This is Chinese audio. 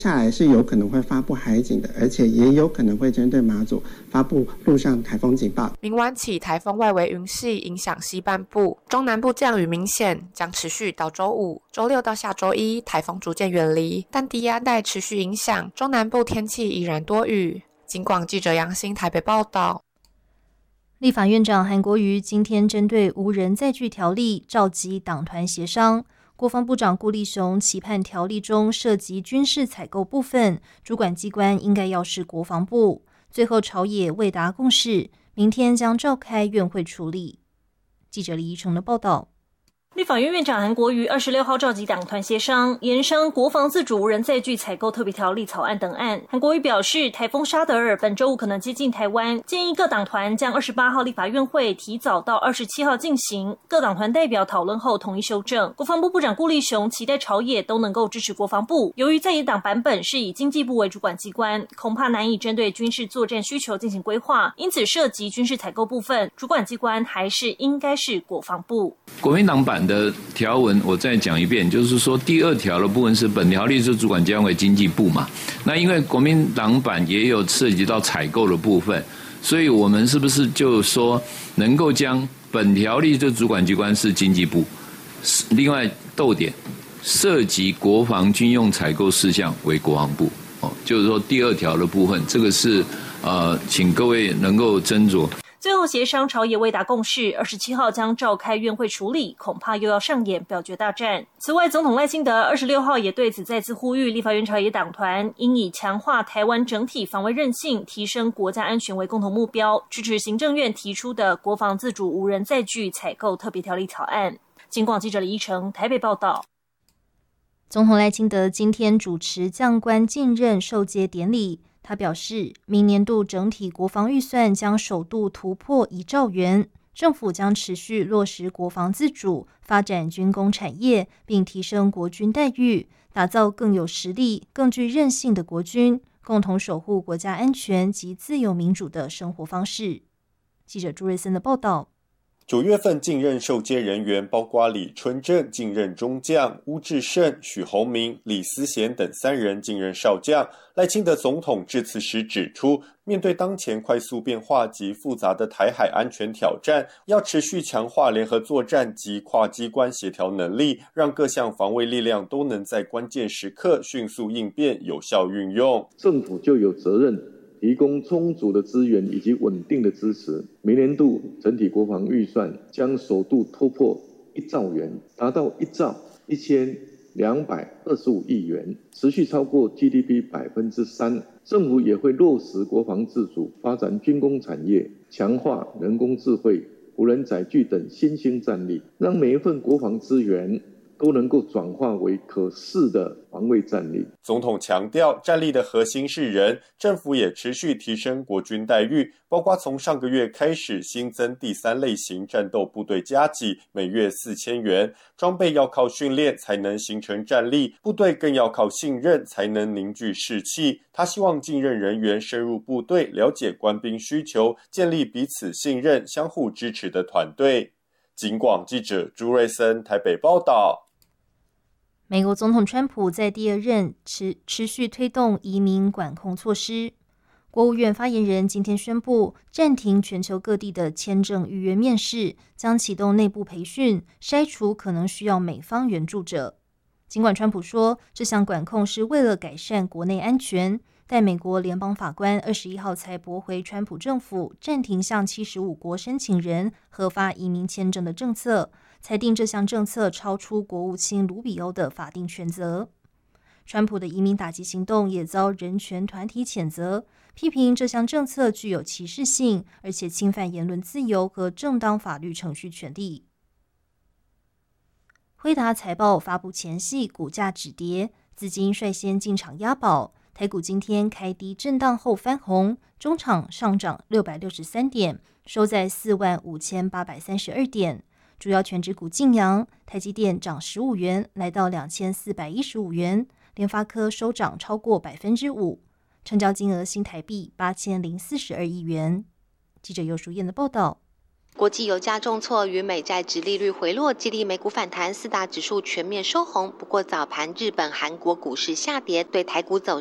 下来是有可能会发布海警的，而且也有可能会针对马祖发布陆上台风警报。 明晚起，台风外围云系影响西半部，中南部降雨明显，将持续到周五、周六到下周一，台风逐渐远离，但低压带持续影响，中南部天气依然多雨。警广记者杨欣台北报道。 立法院长韩国瑜今天针对无人载具条例召集党团协商。国防部长顾立雄期盼条例中涉及军事采购部分，主管机关应该要是国防部。最后朝野未达共识，明天将召开院会处理。记者李怡成的报道。 立法院院长韩国瑜26号召集党团协商，研商国防自主无人载具采购特别条例草案等案。韩国瑜表示，台风沙德尔本周五可能接近台湾，建议各党团将28号立法院会提早到27号进行，各党团代表讨论后统一修正。国防部部长顾立雄期待朝野都能够支持国防部，由于在野党版本是以经济部为主管机关，恐怕难以针对军事作战需求进行规划，因此涉及军事采购部分，主管机关还是应该是国防部。 国民党版的条文我再讲一遍，就是说第2条的部分是本条例是主管机关为经济部嘛，那因为国民党版也有涉及到采购的部分，所以我们是不是就说能够将本条例的主管机关是经济部，另外逗点涉及国防军用采购事项为国防部，就是说第2条的部分，这个是请各位能够斟酌。 最后协商朝野未达共识，27号将召开院会处理，恐怕又要上演表决大战。此外，总统赖清德26号也对此再次呼吁立法院朝野党团应以强化台湾整体防卫韧性、提升国家安全为共同目标，支持行政院提出的国防自主无人载具采购特别条例草案。警广记者李依成台北报道。 总统赖清德今天主持将官进任授阶典礼。他表示，明年度整体国防预算将首度突破1兆元，政府将持续落实国防自主，发展军工产业，并提升国军待遇，打造更有实力、更具韧性的国军，共同守护国家安全及自由民主的生活方式。记者朱瑞森的报道。 9月份进任授阶人员包括李春正进任中将，巫志胜、许宏明、李思贤等3人进任少将。赖清德总统致辞时指出，面对当前快速变化及复杂的台海安全挑战，要持续强化联合作战及跨机关协调能力，让各项防卫力量都能在关键时刻迅速应变、有效运用。 政府就有责任提供充足的资源以及稳定的支持。明年度整体国防预算将首度突破1兆元，达到1兆1225亿元，持续超过 GDP 3%。政府也会落实国防自主，发展军工产业，强化人工智慧、无人载具等新兴战力，让每一份国防资源都能够转化为可视的防卫战力。 总统强调，战力的核心是人，政府也持续提升国军待遇，包括从上个月开始新增第3类型战斗部队加给，每月4000元。装备要靠训练才能形成战力，部队更要靠信任才能凝聚士气。他希望进任人员深入部队，了解官兵需求，建立彼此信任、相互支持的团队。警广记者朱瑞森台北报道。 美国总统川普在第2任持续推动移民管控措施。国务院发言人今天宣布，暂停全球各地的签证预约面试，将启动内部培训，筛除可能需要美方援助者。尽管川普说这项管控是为了改善国内安全，但美国联邦法官21号才驳回川普政府暂停向75国申请人核发移民签证的政策，裁定这项政策超出国务卿卢比欧的法定权责。川普的移民打击行动也遭人权团体谴责，批评这项政策具有歧视性，而且侵犯言论自由和正当法律程序权利。辉达财报发布前夕，股价止跌，资金率先进场押宝。台股今天开低震荡后翻红，中场上涨663点，收在45832点。主要权值股劲扬，台积电涨15元，来到2415元，联发科收涨超过 5%， 成交金额新台币8042亿元。记者尤淑燕的报道。 国际油价重挫与美债殖利率回落，激励美股反弹，四大指数全面收红。不过早盘日本、韩国股市下跌，对台股走